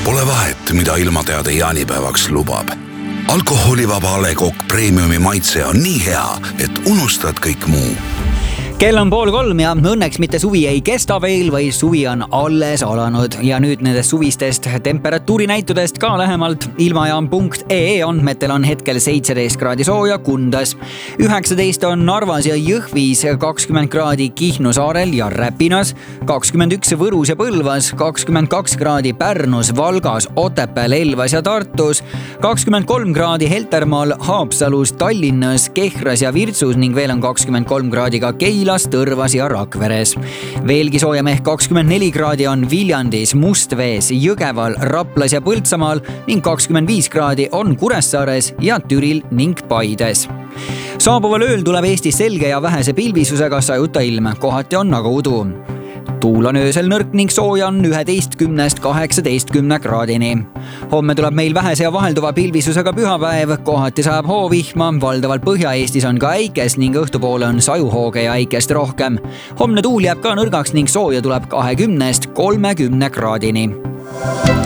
Pole vahet, mida ilmateade jaanipäevaks lubab. Alkoholivaba A. Le Coq Premiumi maitse on nii hea, et unustad kõik muu. Kell on 2:30 ja õnneks mitte suvi ei kesta veel, või suvi on alles alanud. Ja nüüd nendest suvistest temperatuurinäitudest ka lähemalt. Ilmajaam.ee andmetel on hetkel 17 kraadi sooja Kundas, 19 on Narvas ja Jõhvis, 20 kraadi Kihnu saarel ja Räpinas, 21 Võrus ja Põlvas, 22 kraadi Pärnus, Valgas, Otepääl, Elvas ja Tartus, 23 kraadi Heltermaal, Haapsalus, Tallinnas, Kehras ja Virtsus ning veel on 23 kraadi ka Tõrvas ja Rakveres. Veelgi soojem ehk 24 kraadi on Viljandis, Mustvees, Jõgeval, Raplas ja Põltsamaal ning 25 kraadi on Kuressaares ja Türil ning Paides. Saabuval ööl tuleb Eestis selge ja vähese pilvisusega sajuta ilm, kohati on aga udu. Tuul on öösel nõrk ning sooja on 11–18 kraadini. Homme tuleb meil vähese ja vahelduva pilvisusega pühapäev, kohati sajab hoovihma, valdavalt Põhja-Eestis on ka äikes ning õhtupoole on sajuhooge ja äikest rohkem. Homne tuul jääb ka nõrgaks ning sooja tuleb 20–30 kraadini.